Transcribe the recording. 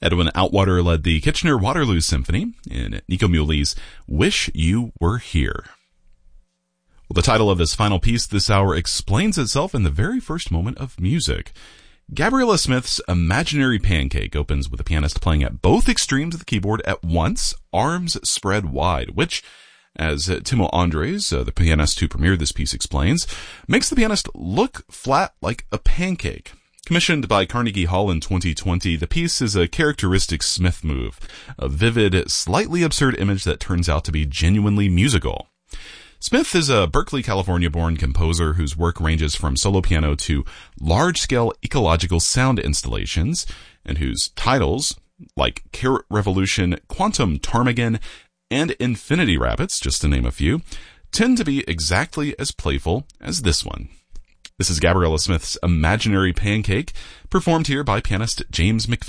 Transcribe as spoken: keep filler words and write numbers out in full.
Edwin Outwater led the Kitchener-Waterloo Symphony in Nico Muley's Wish You Were Here. Well, the title of this final piece this hour explains itself in the very first moment of music. Gabriella Smith's Imaginary Pancake opens with the pianist playing at both extremes of the keyboard at once, arms spread wide, which, as Timo Andres, uh, the pianist who premiered this piece, explains, makes the pianist look flat like a pancake. Commissioned by Carnegie Hall in twenty twenty, the piece is a characteristic Smith move, a vivid, slightly absurd image that turns out to be genuinely musical. Smith is a Berkeley, California-born composer whose work ranges from solo piano to large-scale ecological sound installations, and whose titles, like Carrot Revolution, Quantum Ptarmigan, and Infinity Rabbits, just to name a few, tend to be exactly as playful as this one. This is Gabriella Smith's Imaginary Pancake, performed here by pianist James McVeigh.